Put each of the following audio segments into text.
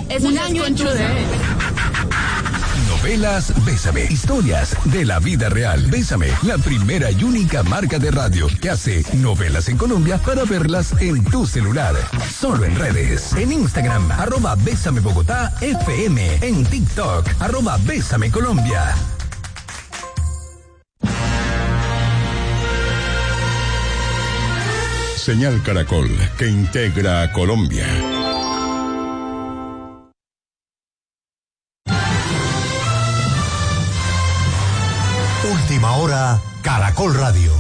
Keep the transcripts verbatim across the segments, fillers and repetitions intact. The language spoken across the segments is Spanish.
Es un año en TrueDay. Novelas Bésame, historias de la vida real. Bésame, la primera y única marca de radio que hace novelas en Colombia para verlas en tu celular. Solo en redes. En Instagram, arroba Bésame Bogotá F M. En TikTok, arroba Bésame Colombia. Señal Caracol, que integra a Colombia. Última hora, Caracol Radio.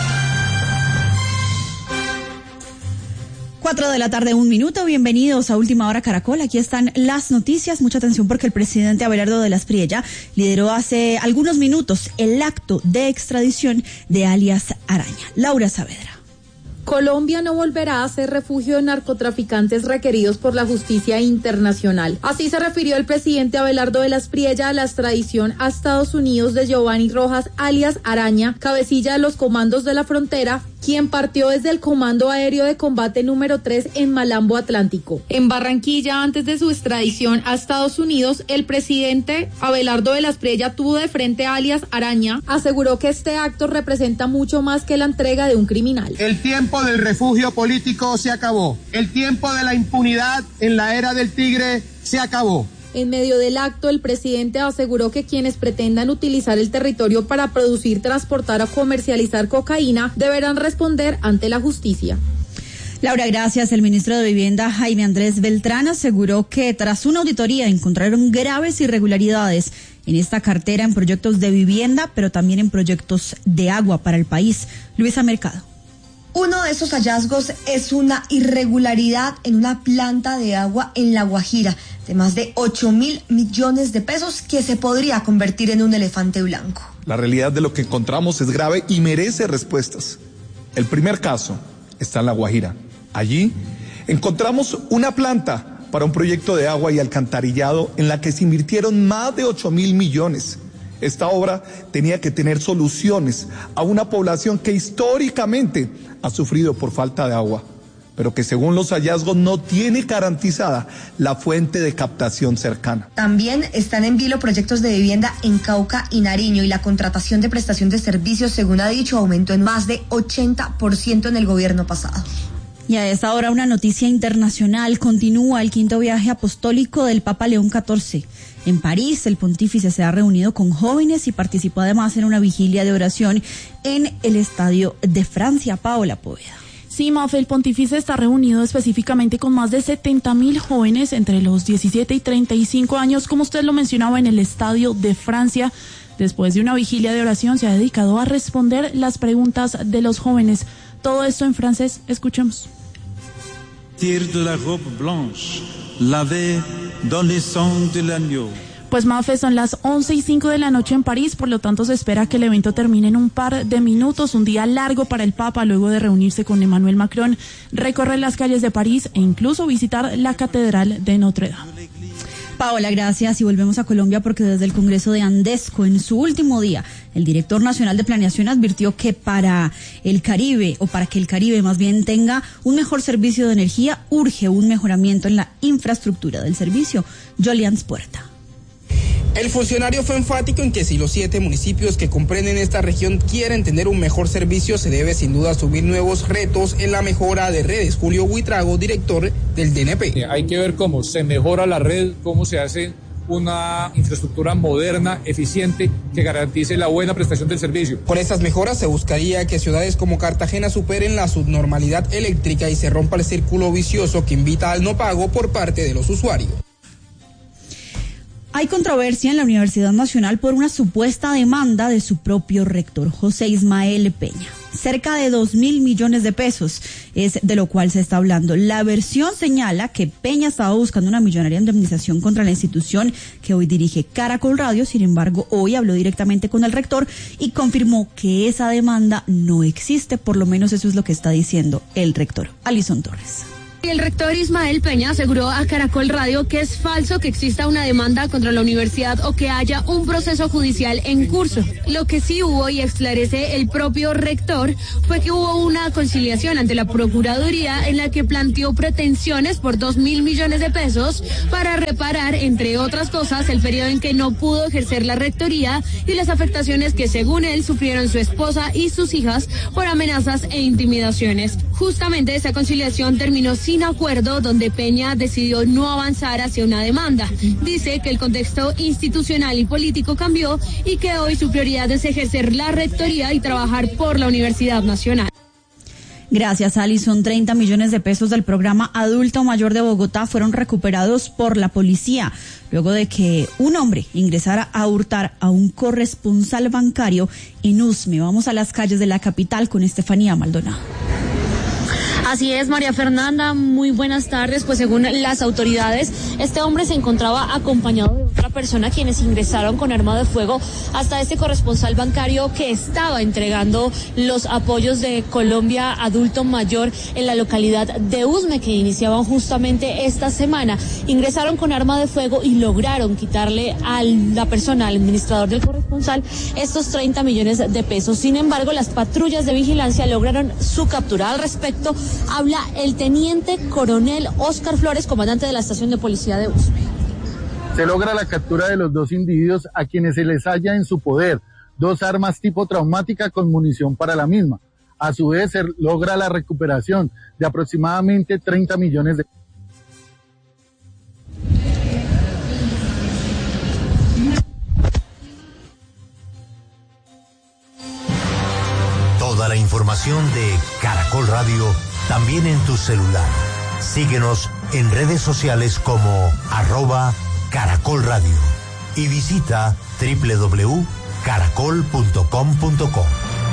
Cuatro de la tarde, un minuto. Bienvenidos a Última Hora Caracol. Aquí están las noticias. Mucha atención porque el presidente Abelardo de la Espriella lideró hace algunos minutos el acto de extradición de alias Araña. Laura Saavedra. Colombia no volverá a ser refugio de narcotraficantes requeridos por la justicia internacional. Así se refirió el presidente Abelardo de la Espriella a la extradición a Estados Unidos de Giovanni Rojas, alias Araña, cabecilla de los comandos de la frontera, quien partió desde el Comando Aéreo de Combate número tres en Malambo Atlántico. En Barranquilla, antes de su extradición a Estados Unidos, el presidente Abelardo de la Espriella tuvo de frente a alias Araña, aseguró que este acto representa mucho más que la entrega de un criminal. El tiempo del refugio político se acabó. El tiempo de la impunidad en la era del tigre se acabó. En medio del acto, el presidente aseguró que quienes pretendan utilizar el territorio para producir, transportar o comercializar cocaína deberán responder ante la justicia. Laura, gracias. El ministro de Vivienda, Jaime Andrés Beltrán, aseguró que tras una auditoría encontraron graves irregularidades en esta cartera en proyectos de vivienda, pero también en proyectos de agua para el país. Luisa Mercado. Uno de esos hallazgos es una irregularidad en una planta de agua en La Guajira de más de ocho mil millones de pesos que se podría convertir en un elefante blanco. La realidad de lo que encontramos es grave y merece respuestas. El primer caso está en La Guajira. Allí encontramos una planta para un proyecto de agua y alcantarillado en la que se invirtieron más de ocho mil millones. Esta obra tenía que tener soluciones a una población que históricamente ha sufrido por falta de agua, pero que según los hallazgos no tiene garantizada la fuente de captación cercana. También están en vilo proyectos de vivienda en Cauca y Nariño y la contratación de prestación de servicios, según ha dicho, aumentó en más de ochenta por ciento en el gobierno pasado. Y a esta hora una noticia internacional. Continúa el quinto viaje apostólico del Papa León catorce. En París, el pontífice se ha reunido con jóvenes y participó además en una vigilia de oración en el Estadio de Francia. Paola Poveda. Sí, Mafe, el pontífice está reunido específicamente con más de setenta mil jóvenes entre los diecisiete y treinta y cinco años, como usted lo mencionaba, en el Estadio de Francia. Después de una vigilia de oración se ha dedicado a responder las preguntas de los jóvenes. Todo esto en francés, escuchemos. De la robe blanche, lavé dans le sang de l'agneau. Pues Mafe, son las once y cinco de la noche en París, por lo tanto se espera que el evento termine en un par de minutos, un día largo para el Papa luego de reunirse con Emmanuel Macron, recorrer las calles de París e incluso visitar la Catedral de Notre Dame. Paola, gracias. Y volvemos a Colombia porque desde el Congreso de Andesco, en su último día, el director nacional de planeación advirtió que para el Caribe, o para que el Caribe más bien tenga un mejor servicio de energía, urge un mejoramiento en la infraestructura del servicio. Jolians Puerta. El funcionario fue enfático en que si los siete municipios que comprenden esta región quieren tener un mejor servicio, se debe sin duda asumir nuevos retos en la mejora de redes. Julio Buitrago, director del D N P. Hay que ver cómo se mejora la red, cómo se hace una infraestructura moderna, eficiente, que garantice la buena prestación del servicio. Con estas mejoras se buscaría que ciudades como Cartagena superen la subnormalidad eléctrica y se rompa el círculo vicioso que invita al no pago por parte de los usuarios. Hay controversia en la Universidad Nacional por una supuesta demanda de su propio rector, José Ismael Peña. Cerca de dos mil millones de pesos es de lo cual se está hablando. La versión señala que Peña estaba buscando una millonaria indemnización contra la institución que hoy dirige Caracol Radio. Sin embargo, hoy habló directamente con el rector y confirmó que esa demanda no existe. Por lo menos eso es lo que está diciendo el rector. Alison Torres. El rector Ismael Peña aseguró a Caracol Radio que es falso que exista una demanda contra la universidad o que haya un proceso judicial en curso. Lo que sí hubo, y esclarece el propio rector, fue que hubo una conciliación ante la Procuraduría en la que planteó pretensiones por dos mil millones de pesos para reparar, entre otras cosas, el periodo en que no pudo ejercer la rectoría y las afectaciones que, según él, sufrieron su esposa y sus hijas por amenazas e intimidaciones. Justamente esa conciliación terminó sin acuerdo, donde Peña decidió no avanzar hacia una demanda. Dice que el contexto institucional y político cambió y que hoy su prioridad es ejercer la rectoría y trabajar por la Universidad Nacional. Gracias, Alison. treinta millones de pesos del programa Adulto Mayor de Bogotá fueron recuperados por la policía, luego de que un hombre ingresara a hurtar a un corresponsal bancario en Usme. Vamos a las calles de la capital con Estefanía Maldonado. Así es, María Fernanda, muy buenas tardes. Pues según las autoridades, este hombre se encontraba acompañado de otra persona, quienes ingresaron con arma de fuego hasta este corresponsal bancario que estaba entregando los apoyos de Colombia Adulto Mayor en la localidad de Usme, que iniciaban justamente esta semana. Ingresaron con arma de fuego y lograron quitarle a la persona, al administrador del corresponsal, estos treinta millones de pesos. Sin embargo, las patrullas de vigilancia lograron su captura. Al respecto, habla el teniente coronel Oscar Flores, comandante de la estación de policía de Usme. Se logra la captura de los dos individuos a quienes se les halla en su poder dos armas tipo traumática con munición para la misma. A su vez, se logra la recuperación de aproximadamente treinta millones de pesos. Toda la información de Caracol Radio también en tu celular. Síguenos en redes sociales como arroba Caracol Radio y visita doble u doble u doble u punto caracol punto com punto co.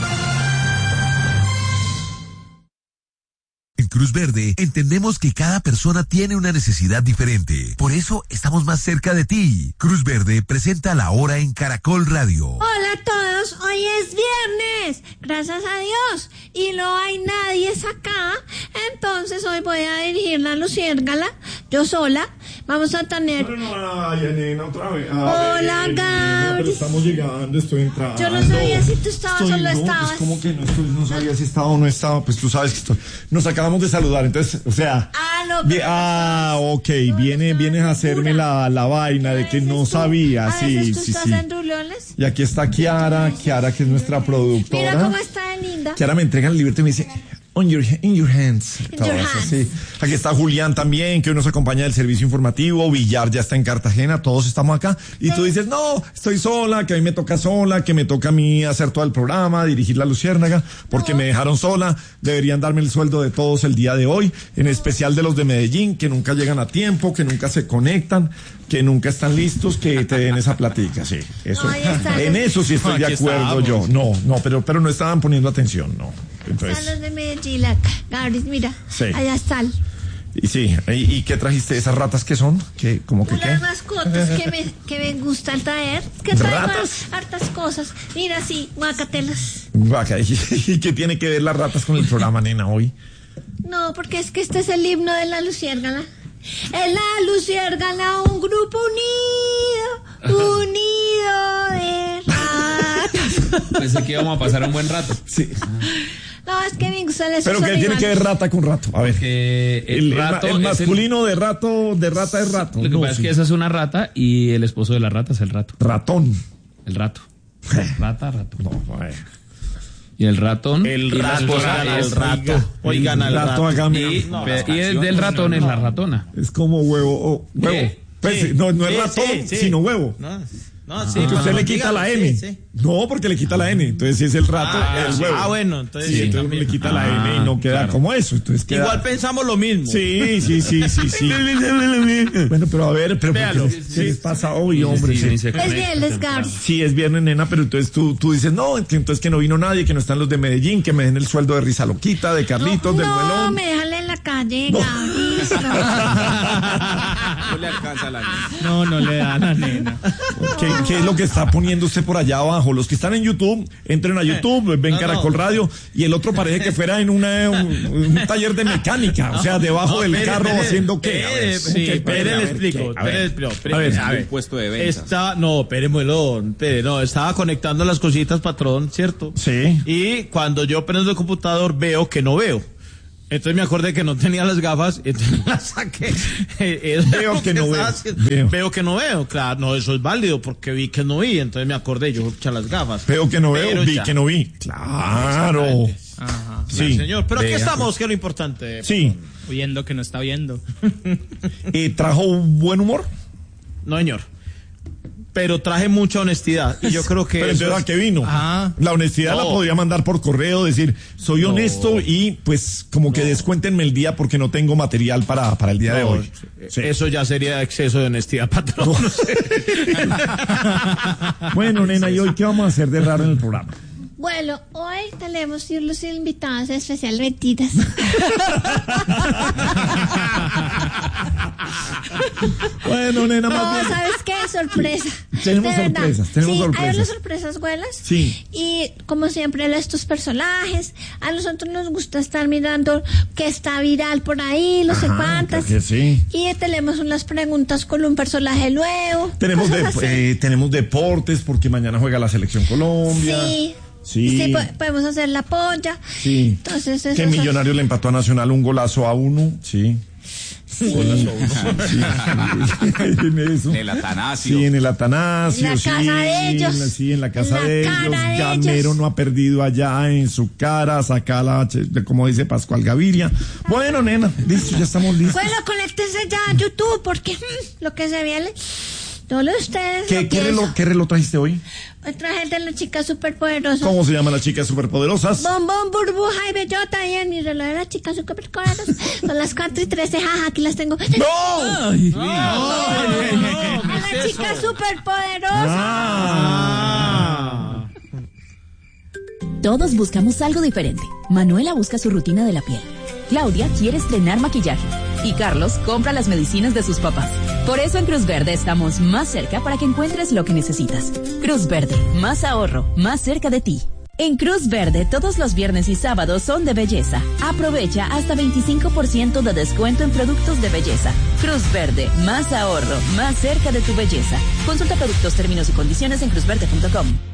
En Cruz Verde entendemos que cada persona tiene una necesidad diferente. Por eso estamos más cerca de ti. Cruz Verde presenta La Hora en Caracol Radio. Hola a todos, hoy es viernes, gracias a Dios, y no hay nadie acá, entonces hoy voy a dirigir la luciérgala, yo sola. Vamos a tener... Pero no, ay, nena, otra vez. Ah, Hola, ven, Gabriel. Pero estamos llegando, estoy entrando. Yo no sabía si tú estabas estoy, o no, no, estabas. Pues como que no, estoy, no sabía si estaba o no estaba, pues tú sabes que estoy... Nos acabamos de saludar, entonces, o sea... Ah, no, vi, Ah, ok, no, viene, no vienes a hacerme la, la vaina de que no sabía, sí, tú sí, estás sí. en rulones. Y aquí está Kiara, Kiara que es nuestra productora. Mira cómo está de linda. Kiara me entrega el librito y me dice... On your, in your hands. In your hands. Sí. Aquí está Julián también, que hoy nos acompaña del servicio informativo. Villar ya está en Cartagena, todos estamos acá. Y sí. Tú dices, no, estoy sola, que a mí me toca sola, que me toca a mí hacer todo el programa, dirigir la Luciérnaga, porque no. Me dejaron sola. Deberían darme el sueldo de todos el día de hoy, en especial de los de Medellín, que nunca llegan a tiempo, que nunca se conectan, que nunca están listos, que te den esa platica, sí. Eso, no, en eso sí estoy no, de acuerdo yo. No, no, pero, pero no estaban poniendo atención, no. Entonces, están los de Medellín, Gabriel, mira, sí. Allá están. Y sí, ¿y, ¿y qué trajiste? ¿Esas ratas qué son? ¿Qué, como que Unas qué? mascotas que me, que me gustan traer. Que ¿Ratas? Hartas cosas. Mira, sí, guacatelas. Vaca, ¿y, ¿y qué tiene que ver las ratas con el programa, nena, hoy? No, porque es que este es el himno de la Luciérgala. Es la Luciérgala, un grupo unido, unido de ratas. Pensé que íbamos a pasar un buen rato. Sí. No, es que me gustan esos ¿Pero qué animales. tiene que ver rata con rato? A ver. Que el, el, rato el, el masculino el... de rato, de rata es rato. Lo que no, pasa sí. es que esa es una rata y el esposo de la rata es el rato. Ratón. El rato. Rata, rato. No, vaya. Y el ratón. El y rato, la esposa el es rato. Oigan al rato. rato. Y, no, y el del ratón es la ratona. Es como huevo. Oh, huevo. Pues, sí, no, no es sí, ratón, sí, sí. sino huevo. No. No, sí, porque usted le quita la N. Sí, sí. No, porque le quita la N. Entonces, si es el rato, ah, el huevo. Ah, bueno, entonces. Sí, sí entonces también. le quita ah, la N y no queda claro. como eso. Entonces queda... Igual pensamos lo mismo. Sí, sí, sí, sí, sí. Bueno, pero a ver, pero ¿qué les, ¿qué les pasa hoy, hombre? Sí, sí, sí. Es viernes, Gabriel. Sí, es viernes, nena, pero entonces tú, tú dices, no, que entonces que no vino nadie, que no están los de Medellín, que me den el sueldo de Risa Loquita, de Carlitos, no, del no, Muelón. No, me dejan en la calle, no. Gabriel. No le alcanza a la nena. No, no le da a la nena. ¿Qué, ¿Qué es lo que está poniendo usted por allá abajo? Los que están en YouTube, entren a YouTube, ven no, Caracol no. Radio, y el otro parece que fuera en una, un, un taller de mecánica, o sea, debajo No, del pere, carro pere, haciendo qué. pere, A ver, sí, ¿qué? pere, le A ver, explico, ¿qué? A pere, ver. le explico, pere, A ver, a ver. Un puesto de ventas. Está, no, pere, muelón, pere, no, estaba conectando las cositas, patrón, ¿cierto? Sí. Y cuando yo prendo el computador veo que no veo. Entonces me acordé que no tenía las gafas, entonces las saqué. Eh, Veo que no estaba veo. haciendo. Veo. Veo que no veo, claro, no, eso es válido porque vi que no vi, entonces me acordé, yo eché las gafas. Veo que no veo, Pero vi ya. que no vi. Claro. Ajá. Sí. Sí, señor, pero aquí Vea, estamos, que es lo importante. Sí. Viendo que no está viendo. ¿Y trajo un buen humor? No, señor. Pero traje mucha honestidad y yo creo que Pero eso entonces, ¿a es- qué vino? Ajá. La honestidad la No. podría mandar por correo, decir, soy No. honesto y pues como que descuéntenme el día porque no tengo material para, para el día de No, hoy. Sí. Eso ya sería exceso de honestidad, patrón. No sé. Bueno, nena, ¿y hoy qué vamos a hacer de raro en el programa? Bueno, hoy tenemos los invitados especiales metidas. Bueno, nena, más No, bien. ¿sabes qué? Sorpresa. Tenemos De verdad. sorpresas, tenemos sí, sorpresas. hay unas sorpresas buenas. Sí. Y como siempre, estos personajes, a nosotros nos gusta estar mirando que está viral por ahí, no sé Ajá, cuántas. claro que sí. Y tenemos unas preguntas con un personaje nuevo. Tenemos, de- cosas así. eh, tenemos deportes porque mañana juega la Selección Colombia. Sí. Sí. Sí, po- podemos hacer la polla. Sí. Entonces, eso Que es- Millonarios le empató a Nacional un golazo a uno. Sí. Sí. Sí. En eso. En el Atanasio. Sí, en el Atanasio. En la sí, casa de ellos. en la- Sí, en la casa En la de cara ellos. de Gamero ellos. no ha perdido allá en su cara. Saca la, ch- como dice Pascual Gaviria. Bueno, nena, listo, ya estamos listos. Bueno, conéctense ya a YouTube porque mm, lo que se viene, todos ustedes. ¿Qué, lo qué, que reloj, ¿Qué reloj trajiste hoy? Hoy traje el de las chicas superpoderosas. ¿Cómo se llaman las chicas superpoderosas? Bombón, burbuja y bellota. Y en mi reloj de las chicas superpoderosas son las cuatro y trece. Jaja, aquí las tengo. ¡No! Ay, A las chicas superpoderosas. Ah. Todos buscamos algo diferente. Manuela busca su rutina de la piel. Claudia quiere estrenar maquillaje. Y Carlos compra las medicinas de sus papás. Por eso en Cruz Verde estamos más cerca para que encuentres lo que necesitas. Cruz Verde, más ahorro, más cerca de ti. En Cruz Verde, todos los viernes y sábados son de belleza. Aprovecha hasta veinticinco por ciento de descuento en productos de belleza. Cruz Verde, más ahorro, más cerca de tu belleza. Consulta productos, términos y condiciones en cruz verde punto com.